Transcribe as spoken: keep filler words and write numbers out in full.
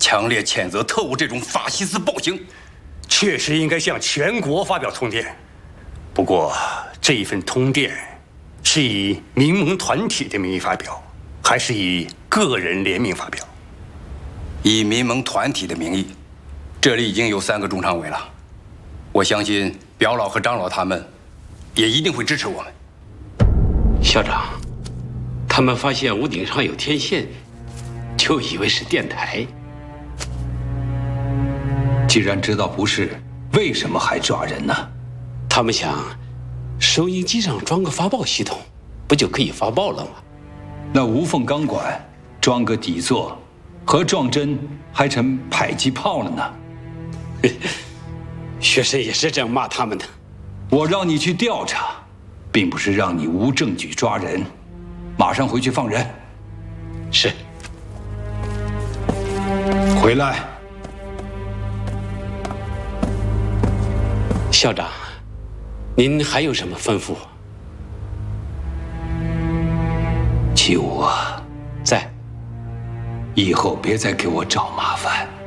强烈谴责特务这种法西斯暴行。 确实应该向全国发表通电，不过这一份通电是以民盟团体的名义发表，还是以个人联名发表？ 以民盟团体的名义。这里已经有三个中常委了，我相信表老和张老他们也一定会支持我们。 校长，他们发现屋顶上有天线，就以为是电台。 既然知道不是，为什么还抓人呢？ 他们想，收音机上装个发报系统，不就可以发报了吗？ 那无缝钢管装个底座，和撞针还成迫击炮了呢。 学生也是这样骂他们的。 我让你去调查，并不是让你无证据抓人。马上回去放人。 是。 回来。 校长，您还有什么吩咐？ 七五啊， 在。 以后别再给我找麻烦。